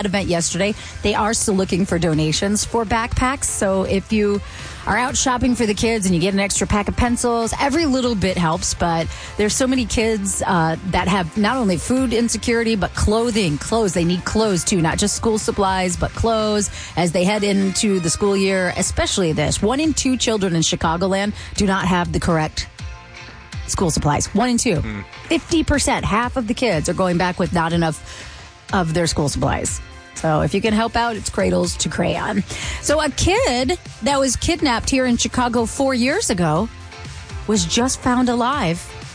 event yesterday. They are still looking for donations for backpacks. So if you are out shopping for the kids and you get an extra pack of pencils, every little bit helps. But there's so many kids that have not only food insecurity, but clothing. Clothes. They need clothes too, not just school supplies, but clothes as they head into the school year, especially this. 1 in 2 children in Chicagoland do not have the correct school supplies. 1 in 2. 50%, half of the kids are going back with not enough of their school supplies. So if you can help out, it's Cradles to Crayon. So a kid that was kidnapped here in Chicago 4 years ago was just found alive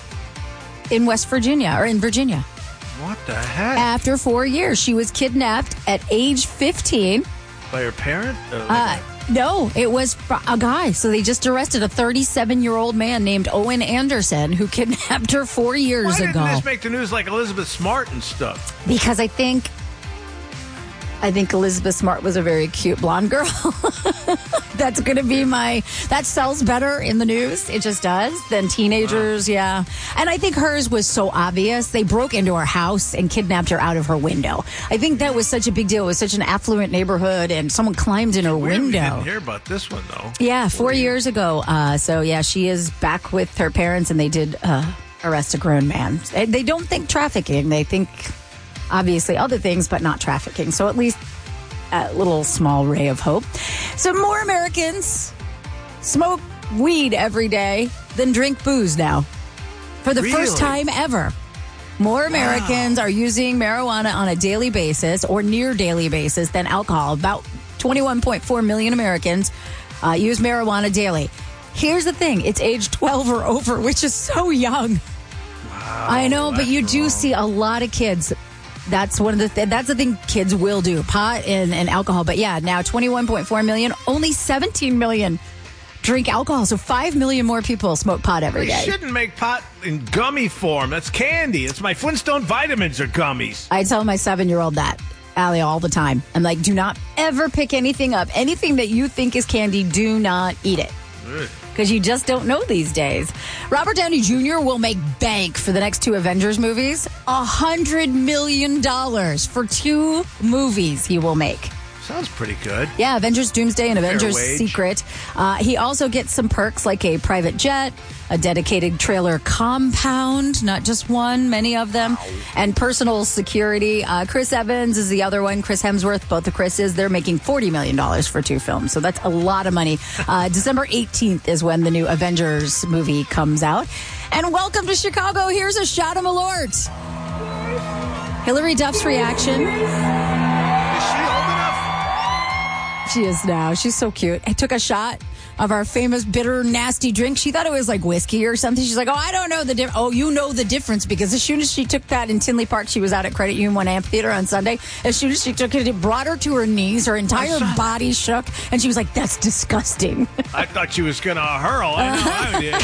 in West Virginia, or in Virginia. What the heck? After 4 years. She was kidnapped at age 15. By her parent? No, it was a guy. So they just arrested a 37-year-old man named Owen Anderson who kidnapped her 4 years ago. Why didn't this make the news like Elizabeth Smart and stuff? Because I think Elizabeth Smart was a very cute blonde girl. That's going to be that sells better in the news. It just does than teenagers. Yeah. And I think hers was so obvious. They broke into her house and kidnapped her out of her window. I think that was such a big deal. It was such an affluent neighborhood and someone climbed in her window. We didn't hear about this one though. Yeah. 4 years ago. So yeah, she is back with her parents and they did arrest a grown man. They don't think trafficking. They think obviously other things, but not trafficking. So at least a little small ray of hope. So more Americans smoke weed every day than drink booze now. For the first time ever. More Americans are using marijuana on a daily basis or near daily basis than alcohol. About 21.4 million Americans use marijuana daily. Here's the thing. It's age 12 or over, which is so young. Wow, I know, but you do see a lot of kids. That's one of that's the thing kids will do, pot and alcohol. But yeah, now 21.4 million, only 17 million drink alcohol. So 5 million more people smoke pot every day. They shouldn't make pot in gummy form. That's candy. It's my Flintstone vitamins are gummies. I tell my 7-year-old that, Allie, all the time. I'm like, do not ever pick anything up. Anything that you think is candy, do not eat it. Because you just don't know these days. Robert Downey Jr. will make bank for the next 2 Avengers movies. $100 million for 2 movies he will make. Sounds pretty good. Yeah, Avengers Doomsday and Avengers Secret. He also gets some perks like a private jet, a dedicated trailer compound, not just one, many of them, and personal security. Chris Evans is the other one. Chris Hemsworth, both the Chris's, they're making $40 million for 2 films. So that's a lot of money. December 18th is when the new Avengers movie comes out. And welcome to Chicago. Here's a shot of Malort. Hillary Duff's reaction. Is she old enough? She is now. She's so cute. I took a shot of our famous bitter, nasty drink. She thought it was like whiskey or something. She's like, oh, I don't know the difference. Oh, you know the difference, because as soon as she took that in Tinley Park, she was out at Credit Union 1 Amphitheater on Sunday. As soon as she took it, it brought her to her knees. Her entire body shook, and she was like, that's disgusting. I thought she was going to hurl. I know.